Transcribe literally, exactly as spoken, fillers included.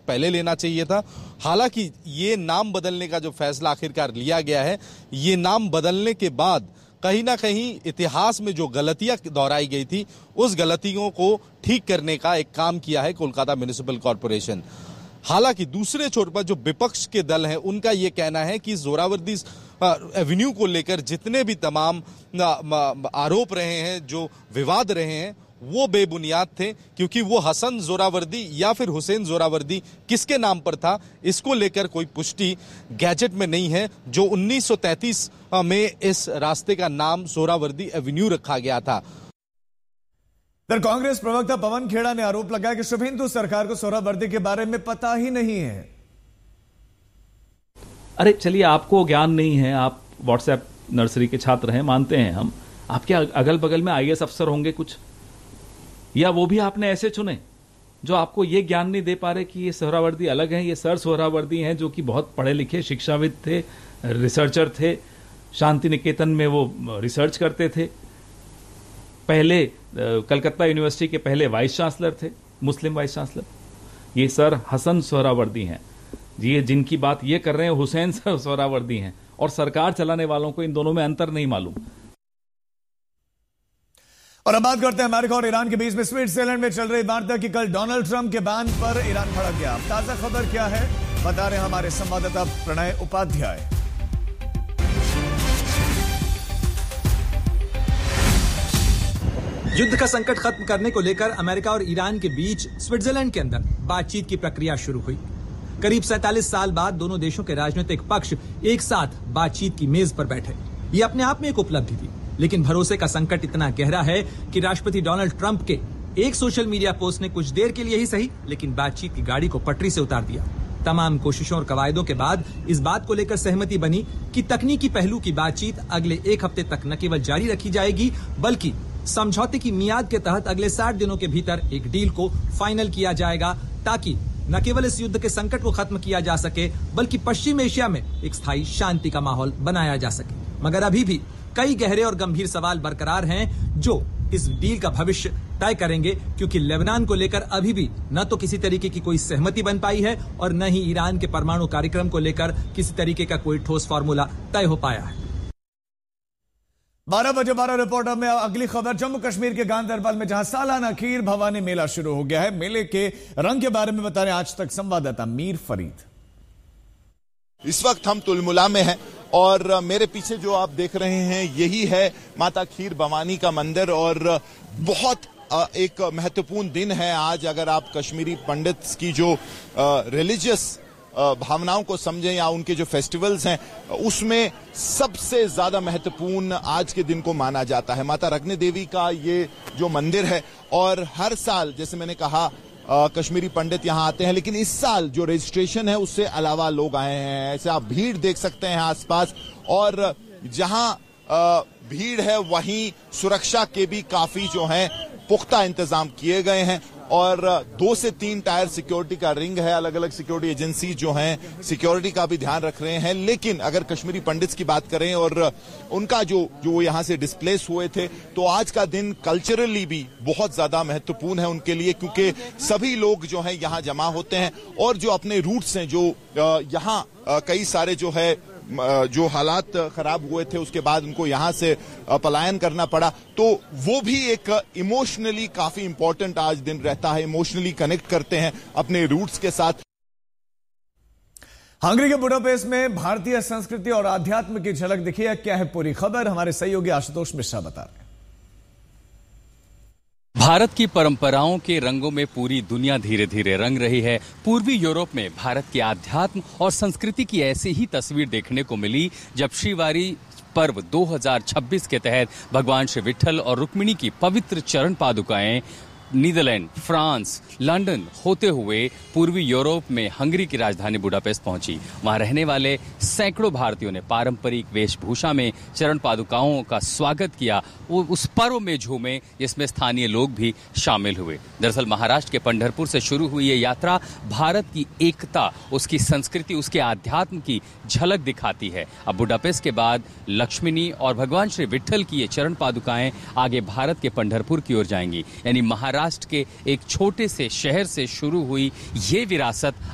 पहले लेना चाहिए था। हालांकि ये नाम बदलने का जो फैसला आखिरकार लिया गया है, ये नाम बदलने के बाद कहीं ना कहीं इतिहास में जो गलतियां दोहराई गई थी, उस गलतियों को ठीक करने का एक काम किया है कोलकाता म्युनिसिपल कॉरपोरेशन। हालांकि दूसरे छोर पर जो विपक्ष के दल हैं, उनका यह कहना है कि जोरावर्दी एवेन्यू को लेकर जितने भी तमाम आरोप रहे हैं, जो विवाद रहे हैं, वो बेबुनियाद थे, क्योंकि वो हसन जोरावर्दी या फिर हुसैन जोरावर्दी किसके नाम पर था, इसको लेकर कोई पुष्टि गैजेट में नहीं है। जो उन्नीस सौ तैंतीस में इस रास्ते का नाम जोरावर्दी एवेन्यू रखा गया था। कांग्रेस प्रवक्ता पवन खेड़ा ने आरोप लगाया कि शुभेंदु सरकार को सोहरावर्दी के बारे में पता ही नहीं है। अरे चलिए, आपको ज्ञान नहीं है, आप व्हाट्सएप नर्सरी के छात्र हैं, मानते हैं हम। आपके अगल बगल में आईएएस अफसर होंगे कुछ, या वो भी आपने ऐसे चुने जो आपको ये ज्ञान नहीं दे पा रहे कि ये सोहरावर्दी अलग हैं। ये सर सोहरावर्दी हैं जो कि बहुत पढ़े लिखे शिक्षाविद थे, रिसर्चर थे, शांति निकेतन में वो रिसर्च करते थे, पहले कलकत्ता यूनिवर्सिटी के पहले वाइस चांसलर थे, मुस्लिम वाइस चांसलर। ये सर हसन सोहरावर्दी हैं। ये जिनकी बात ये कर रहे हैं हुसैन सर सोहरावर्दी हैं, और सरकार चलाने वालों को इन दोनों में अंतर नहीं मालूम। और अब बात करते हैं अमेरिका और ईरान के बीच में स्विट्जरलैंड में चल रही वार्ता की कल डोनाल्ड ट्रंप के बयान पर ईरान भड़क गया। ताजा खबर क्या है, बता रहे हमारे संवाददाता प्रणय उपाध्याय। युद्ध का संकट खत्म करने को लेकर अमेरिका और ईरान के बीच स्विट्जरलैंड के अंदर बातचीत की प्रक्रिया शुरू हुई। करीब सैंतालीस साल बाद दोनों देशों के राजनीतिक पक्ष एक साथ बातचीत की मेज पर बैठे। ये अपने आप में एक उपलब्धि थी, लेकिन भरोसे का संकट इतना गहरा है कि राष्ट्रपति डोनाल्ड ट्रंप के एक सोशल मीडिया पोस्ट ने कुछ देर के लिए ही सही, लेकिन बातचीत की गाड़ी को पटरी से उतार दिया। तमाम कोशिशों और कवायदों के बाद इस बात को लेकर सहमति बनी कि तकनीकी पहलू की बातचीत अगले एक हफ्ते तक न केवल जारी रखी जाएगी, बल्कि समझौते की मियाद के तहत अगले साठ दिनों के भीतर एक डील को फाइनल किया जाएगा, ताकि न केवल इस युद्ध के संकट को खत्म किया जा सके, बल्कि पश्चिम एशिया में एक स्थायी शांति का माहौल बनाया जा सके। मगर अभी भी कई गहरे और गंभीर सवाल बरकरार हैं जो इस डील का भविष्य तय करेंगे, क्योंकि लेबनान को लेकर अभी भी न तो किसी तरीके की कोई सहमति बन पाई है और न ही ईरान के परमाणु कार्यक्रम को लेकर किसी तरीके का कोई ठोस फार्मूला तय हो पाया है। बारह बजे बारह रिपोर्टर में अगली खबर जम्मू कश्मीर के गांधरबल में, जहां सालाना खीर भवानी मेला शुरू हो गया है। मेले के रंग के बारे में बता रहे आज तक संवाददाता मीर फरीद। इस वक्त हम तुलमुला में हैं और मेरे पीछे जो आप देख रहे हैं यही है माता खीर भवानी का मंदिर, और बहुत एक महत्वपूर्ण दिन है आज। अगर आप कश्मीरी पंडित्स की जो रिलीजियस भावनाओं को समझें या उनके जो फेस्टिवल्स हैं, उसमें सबसे ज्यादा महत्वपूर्ण आज के दिन को माना जाता है। माता रग्न देवी का ये जो मंदिर है, और हर साल जैसे मैंने कहा आ, कश्मीरी पंडित यहां आते हैं, लेकिन इस साल जो रजिस्ट्रेशन है उससे अलावा लोग आए हैं। ऐसे आप भीड़ देख सकते हैं आसपास, और जहां आ, भीड़ है वहीं सुरक्षा के भी काफी जो है पुख्ता इंतजाम किए गए हैं, और दो से तीन टायर सिक्योरिटी का रिंग है। अलग अलग सिक्योरिटी एजेंसी जो हैं सिक्योरिटी का भी ध्यान रख रहे हैं। लेकिन अगर कश्मीरी पंडित्स की बात करें और उनका जो जो यहां से डिस्प्लेस हुए थे, तो आज का दिन कल्चरली भी बहुत ज्यादा महत्वपूर्ण है उनके लिए, क्योंकि सभी लोग जो है यहां जमा होते हैं और जो अपने रूट्स हैं, जो यहां कई सारे जो है जो हालात खराब हुए थे उसके बाद उनको यहां से पलायन करना पड़ा, तो वो भी एक इमोशनली काफी इंपॉर्टेंट आज दिन रहता है। इमोशनली कनेक्ट करते हैं अपने रूट्स के साथ। हंगरी के बुडापेस्ट में भारतीय संस्कृति और आध्यात्म की झलक दिखी है। क्या है पूरी खबर, हमारे सहयोगी आशुतोष मिश्रा बता रहे हैं। भारत की परंपराओं के रंगों में पूरी दुनिया धीरे धीरे रंग रही है। पूर्वी यूरोप में भारत के आध्यात्म और संस्कृति की ऐसी ही तस्वीर देखने को मिली जब श्रीवारी पर्व दो हज़ार छब्बीस के तहत भगवान श्री विट्ठल और रुक्मिणी की पवित्र चरण पादुकाएं नीदरलैंड, फ्रांस, लंदन होते हुए पूर्वी यूरोप में हंगरी की राजधानी बुडापेस्ट पहुंची। वहां रहने वाले सैकड़ों भारतीयों ने पारंपरिक वेशभूषा में चरण पादुकाओं का स्वागत किया। वो उस पर्व में झूमे जिसमें स्थानीय लोग भी शामिल हुए। दरअसल महाराष्ट्र के पंढरपुर से शुरू हुई ये यात्रा भारत की एकता, उसकी संस्कृति, उसके आध्यात्म की झलक दिखाती है। अब बुडापेस्ट के बाद लक्ष्मीनी और भगवान श्री विट्ठल की ये चरण पादुकाएं आगे भारत के पंढरपुर की ओर जाएंगी। यानी महाराष्ट्र के एक छोटे से शहर से शुरू हुई ये विरासत